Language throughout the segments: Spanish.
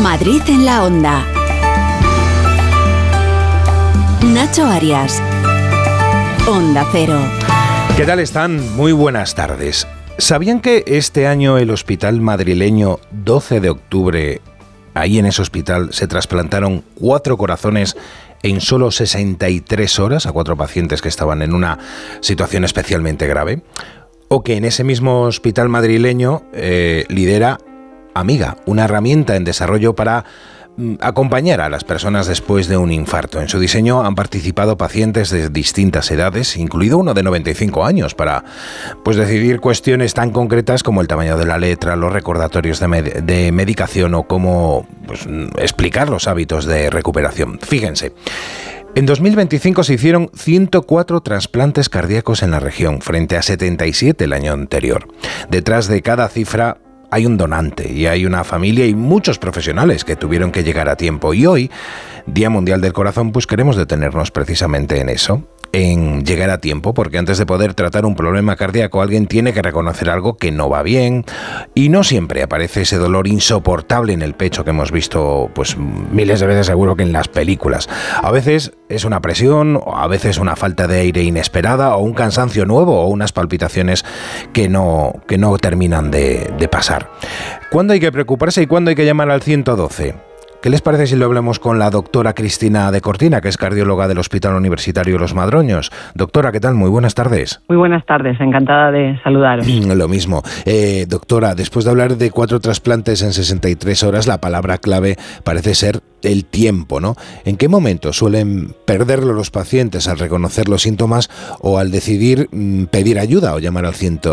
Madrid en la Onda. Nacho Arias. Onda Cero. ¿Qué tal están? Muy buenas tardes. ¿Sabían que este año el hospital madrileño 12 de octubre, ahí en ese hospital, se trasplantaron 4 corazones en solo 63 horas a 4 pacientes que estaban en una situación especialmente grave? O que en ese mismo hospital madrileño lidera Amiga, una herramienta en desarrollo para acompañar a las personas después de un infarto. En su diseño han participado pacientes de distintas edades, incluido uno de 95 años, para decidir cuestiones tan concretas como el tamaño de la letra, los recordatorios de medicación o cómo explicar los hábitos de recuperación. Fíjense. En 2025 se hicieron 104 trasplantes cardíacos en la región, frente a 77 el año anterior. Detrás de cada cifra hay un donante y hay una familia y muchos profesionales que tuvieron que llegar a tiempo. Y hoy, Día Mundial del Corazón, queremos detenernos precisamente en eso, en llegar a tiempo, porque antes de poder tratar un problema cardíaco alguien tiene que reconocer algo que no va bien, y no siempre aparece ese dolor insoportable en el pecho que hemos visto miles de veces, seguro que en las películas. A veces es una presión, a veces una falta de aire inesperada, o un cansancio nuevo, o unas palpitaciones que no terminan de pasar. ¿Cuándo hay que preocuparse y cuándo hay que llamar al 112? ¿Qué les parece si lo hablamos con la doctora Cristina de Cortina, que es cardióloga del Hospital Universitario Los Madroños? Doctora, ¿qué tal? Muy buenas tardes. Muy buenas tardes, encantada de saludaros. Lo mismo. Doctora, después de hablar de 4 trasplantes en 63 horas, la palabra clave parece ser el tiempo, ¿no? ¿En qué momento suelen perderlo los pacientes al reconocer los síntomas o al decidir pedir ayuda o llamar al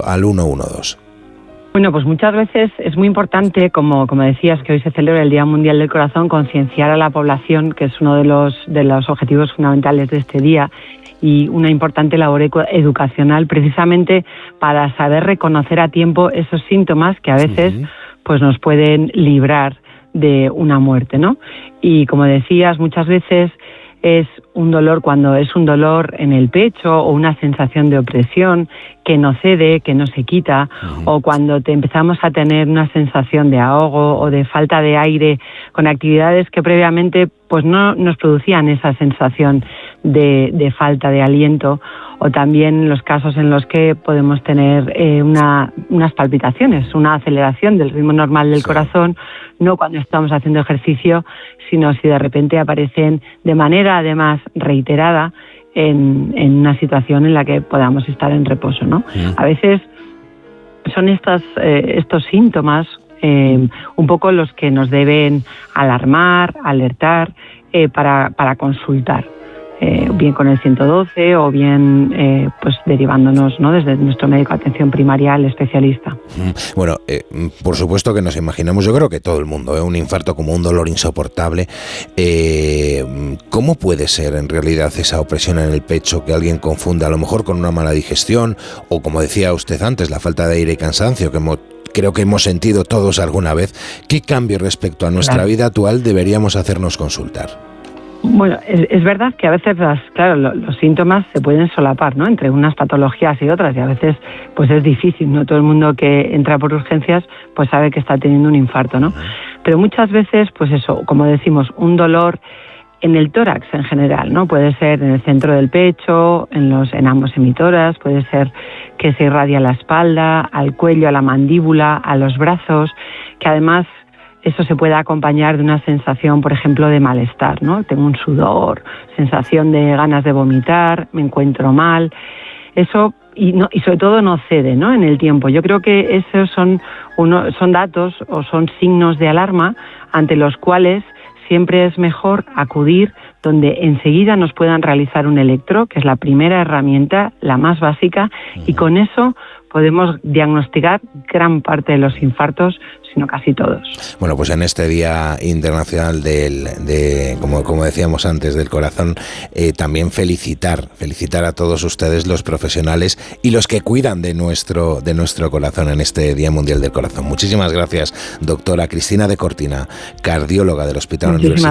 112? Bueno, pues muchas veces es muy importante, como decías, que hoy se celebra el Día Mundial del Corazón, concienciar a la población, que es uno de los objetivos fundamentales de este día, y una importante labor educacional precisamente para saber reconocer a tiempo esos síntomas que a veces nos pueden librar de una muerte, ¿no? Y como decías, muchas veces es un dolor cuando es un dolor en el pecho o una sensación de opresión que no cede, que no se quita, o cuando empezamos a tener una sensación de ahogo o de falta de aire con actividades que previamente no nos producían esa sensación de falta de aliento, o también los casos en los que podemos tener unas palpitaciones, una aceleración del ritmo normal del corazón, no cuando estamos haciendo ejercicio, sino si de repente aparecen de manera además reiterada en una situación en la que podamos estar en reposo, ¿no? A veces son estos síntomas un poco los que nos deben alarmar, alertar para consultar. Bien con el 112 o bien derivándonos, ¿no?, desde nuestro médico de atención primaria al especialista. Bueno, por supuesto que nos imaginamos, yo creo que todo el mundo, un infarto como un dolor insoportable. ¿Cómo puede ser en realidad esa opresión en el pecho que alguien confunda a lo mejor con una mala digestión o, como decía usted antes, la falta de aire y cansancio que creo que hemos sentido todos alguna vez? ¿Qué cambio respecto a nuestra vida actual deberíamos hacernos consultar? Bueno, es verdad que a veces los síntomas se pueden solapar, ¿no?, entre unas patologías y otras, y a veces es difícil, no todo el mundo que entra por urgencias sabe que está teniendo un infarto, ¿no? Pero muchas veces, como decimos, un dolor en el tórax en general, ¿no? Puede ser en el centro del pecho, en ambos hemitórax, puede ser que se irradia a la espalda, al cuello, a la mandíbula, a los brazos, que además eso se puede acompañar de una sensación, por ejemplo, de malestar, ¿no? Tengo un sudor, sensación de ganas de vomitar, me encuentro mal. Eso, y sobre todo no cede, ¿no?, en el tiempo. Yo creo que esos son datos o son signos de alarma ante los cuales siempre es mejor acudir donde enseguida nos puedan realizar un electro, que es la primera herramienta, la más básica, y con eso podemos diagnosticar gran parte de los infartos, sino casi todos. Bueno, pues en este Día Internacional como decíamos antes, del corazón, también felicitar a todos ustedes, los profesionales y los que cuidan de nuestro corazón en este Día Mundial del Corazón. Muchísimas gracias, doctora Cristina de Cortina, cardióloga del Hospital Universitario.